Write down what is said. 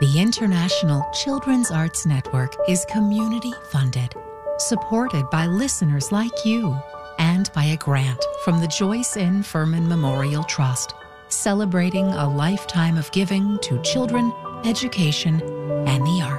The International Children's Arts Network is community-funded, supported by listeners like you, and by a grant from the Joyce N. Furman Memorial Trust, celebrating a lifetime of giving to children, education, and the arts.